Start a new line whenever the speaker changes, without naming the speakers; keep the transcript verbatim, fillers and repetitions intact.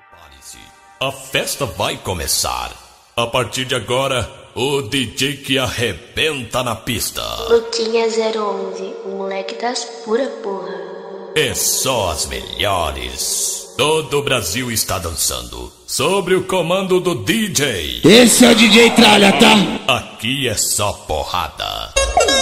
Prepare-se, a festa vai começar. A partir de agora, o D J que arrebenta na pista.
Luquinha zero onze, o moleque das pura porra.
É só as melhores. Todo o Brasil está dançando sobre o comando do D J.
Esse é o D J Tralha, tá?
Aqui é só porrada.